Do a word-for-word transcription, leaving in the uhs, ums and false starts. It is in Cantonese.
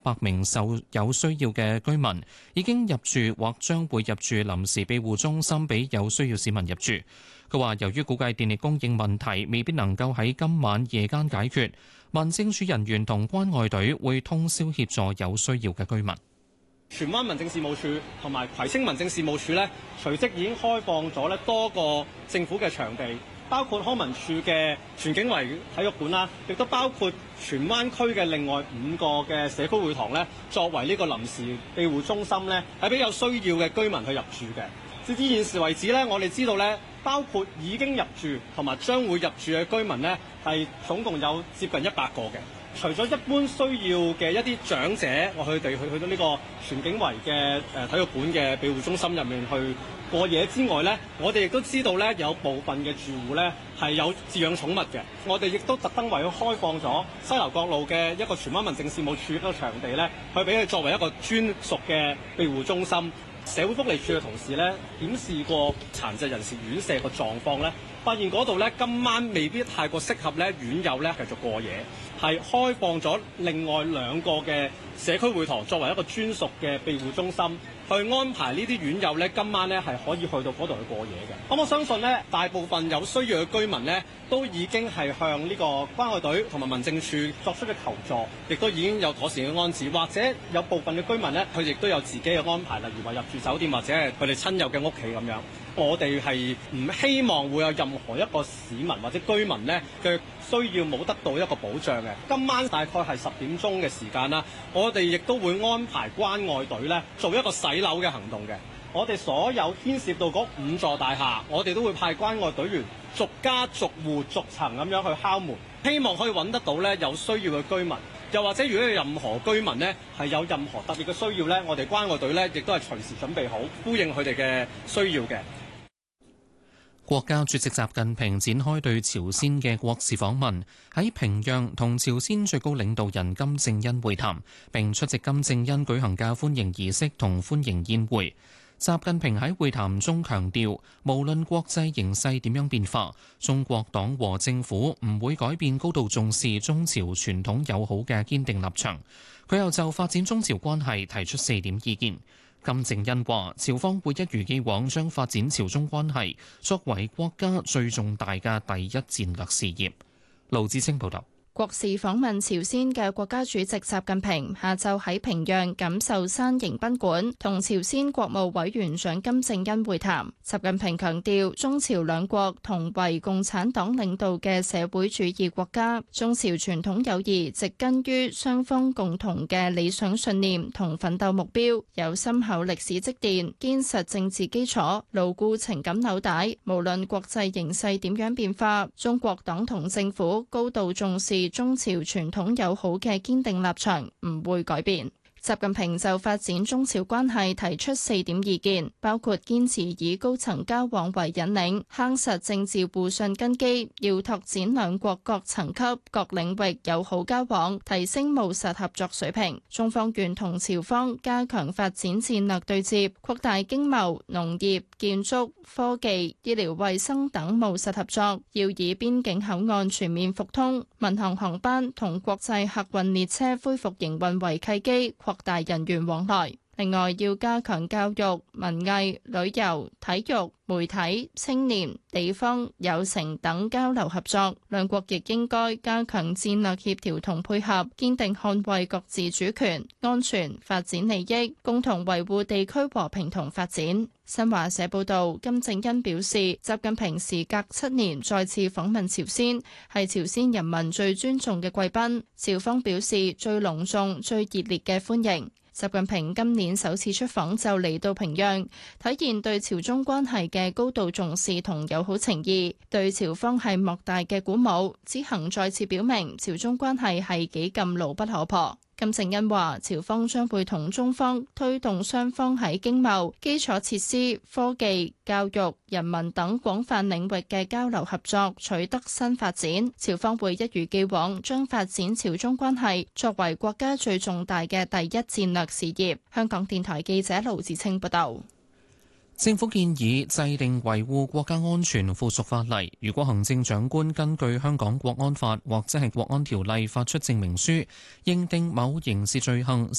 百名受有需要嘅居民已經入住或將會入住臨時庇護中心，俾有需要市民入住。佢話由於估計電力供應問題未必能夠喺今晚夜間解決，民政處人員同關愛隊會通宵協助有需要嘅居民。 荃灣民政事務處同埋葵青民政事務處咧，隨即已經開放咗咧多個政府嘅場地，包括康文署嘅荃景圍體育館啦，亦都包括荃灣區嘅另外五個嘅社區會堂咧，作為呢個臨時庇護中心咧，係俾有需要嘅居民去入住嘅。直至現時為止咧，我哋知道咧，包括已經入住同埋將會入住嘅居民咧，係總共有接近一百個嘅。除咗一般需要嘅一啲長者，我佢哋去去到呢個荃景圍嘅誒體育館嘅庇護中心入面去過夜之外咧，我哋亦都知道咧，有部分嘅住戶咧係有飼養寵物嘅。我哋亦都特登為佢開放咗西樓角路嘅一個荃灣民政事務處一個場地咧，去俾佢作為一個專屬嘅庇護中心。社會福利署嘅同事咧檢視過殘疾人士院舍嘅狀況咧，發現嗰度咧今晚未必太過適合咧院友咧繼續過夜，係開放咗另外兩個嘅社區會堂作為一個專屬嘅庇護中心，去安排呢啲院友咧今晚咧係可以去到嗰度去過夜嘅。咁我相信咧，大部分有需要嘅居民咧都已經係向呢個關愛隊同埋民政處作出嘅求助，亦都已經有妥善嘅安置，或者有部分嘅居民咧佢亦都有自己嘅安排，例如話入住酒店或者係佢哋親友嘅屋企咁樣。我哋係唔希望會有任何一個市民或者居民呢嘅需要冇得到一個保障嘅。今晚大概係十點鐘嘅時間啦，我哋亦都會安排關愛隊呢做一個洗樓嘅行動嘅。我哋所有牽涉到嗰五座大廈，我哋都會派關愛隊員逐家逐戶逐層咁樣去敲門，希望可以揾得到呢有需要嘅居民。又或者如果有任何居民呢係有任何特別嘅需要呢，我哋關愛隊呢亦都係隨時準備好呼應佢哋嘅需要嘅。 國家主席習近平展開對朝鮮嘅國事訪問，喺平壤同朝鮮最高領導人金正恩會談，並出席金正恩舉行嘅歡迎儀式同歡迎宴會。習近平喺會談中強調，無論國際形勢點樣變化，中國黨和政府唔會改變高度重視中朝傳統友好嘅堅定立場。佢又就發展中朝關係提出四點意見。金正恩話，朝方會一如既往將發展朝中關係作為國家最重大嘅第一戰略事業。盧志清報道。 國事訪問朝鮮嘅國家主席習近平下晝喺平壤錦繡山迎賓館同朝鮮國務委員長金正恩會談。習近平強調，中朝兩國同為共產黨領導嘅社會主義國家，中朝傳統友誼植根於雙方共同嘅理想信念同奮鬥目標，有深厚歷史積澱、堅實政治基礎、牢固情感紐帶。無論國際形勢點樣變化，中國黨同政府高度重視中朝傳統友好嘅堅定立場唔會改變。習近平就發展中朝關係提出四點意見，包括堅持以高層交往為引領，夯實政治互信根基，要拓展兩國各層級、各領域友好交往，提升務實合作水平。中方願同朝方加強發展戰略對接，擴大經貿、農業、建築、科技、醫療衛生等務實合作，要以邊境口岸全面復通、民航航班同國際客運列車恢復營運為契機，擴大人員往來。另外，要加強教育、文藝、旅遊、體育、媒體、青年、地方、有成等交流合作。兩國亦應該加強戰略協調同配合，堅定捍衛各自主權、安全、發展利益，共同維護地區和平同發展。新華社報道，金正恩表示，習近平時隔七年再次訪問朝鮮，係朝鮮人民最尊重嘅貴賓，朝方表示最隆重、最熱烈嘅歡迎。習近平今年首次出訪就嚟到平壤，體現對朝中關係嘅高度重視同友好情誼，對朝方係莫大嘅鼓舞。此行再次表明朝中關係係幾咁牢不可破。金正恩話，朝方將會同中方推動雙方喺經貿、基礎設施、科技、教育、人民等廣泛領域嘅交流合作取得新發展。朝方會一如既往將發展朝中關係作為國家最重大嘅第一戰略事業。香港電台記者盧志清報道。 政府建議制定維護國家安全附屬法例，如果行政長官根據香港國安法或者係國安條例發出證明書，認定某刑事罪行